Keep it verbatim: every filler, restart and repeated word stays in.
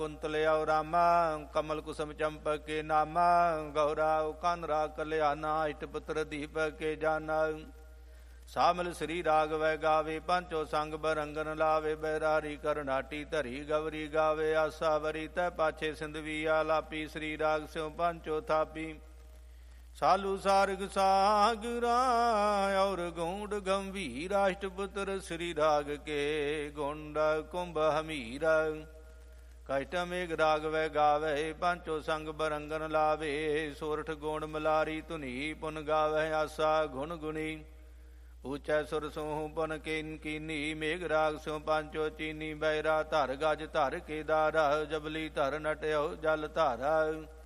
ਕੁੰਤਲਿਆ ਰਾਮਾ ਕਮਲ ਕੁਸਮ ਚੰਪਕ ਕੇ ਨਾਮਾ ਗੌਰਾ ਕਾਨਰਾ Kalyana it ਪੁੱਤਰ ਦੀਪਕ ਕੇ ਜਾਨਾ ਸਾਮਲ ਸ੍ਰੀ ਰਾਗ ਵੈ ਗਾਵੇ ਪੰਚੋ ਸੰਗ ਬਰੰਗਨ ਲਾਵੇ ਬੈਰਾਰੀ ਕਰਨਾਟੀ ਧਰੀ ਗਵਰੀ ਗਾਵੇ ਆਸਾ ਵਰੀ ਤੈ ਪਾਛੇ ਸਿੰਧਵੀ ਆਲਾਪੀ ਸ੍ਰੀ ਰਾਗ ਸਿਉ ਪੰਚੋ ਥਾਪੀ ਸਾਲੂ ਸਾਰਗ ਸਾਗਰਾ ਔਰ ਗੌਂਡ ਗੰਭੀਰ ਅਸ਼ਟਪੁੱਤਰ ਸ੍ਰੀ ਰਾਗ ਕੇ ਗੋਂਡ ਕੁੰਭ ਹਮੀਰਾ ਕਸ਼ਟ ਮੇਘ ਰਾਗ ਵੈ ਗਾਵੇ ਪੰਚੋ ਸੰਗ ਬਰੰਗਨ ਲਾਵੇ ਸੋਰਠ ਗੋਂਡ ਮਲਾਰੀ ਧੁਨੀ ਪੁਨ ਗਾਵੇ ਆਸਾ ਗੁਣ ਗੁਣੀ ਊਚੈ ਸੁਰ ਸੋਹ ਪਨ ਕੀਨ ਕੀਨੀ ਮੇਘ ਰਾਗ ਸਿਉ ਪੰਚੋ ਚੀਨੀ ਬੈਰਾ ਧਰ ਗਜ ਧਰ ਕੇਦਾਰਾ ਜਬਲੀ ਧਰ ਨਟਿਓ ਜਲ ਧਾਰਾ